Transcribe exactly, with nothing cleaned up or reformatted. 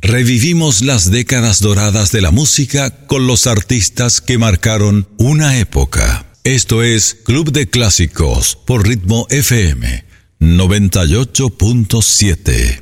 Revivimos las décadas doradas de la música con los artistas que marcaron una época. Esto es Club de Clásicos por Ritmo F M noventa y ocho punto siete.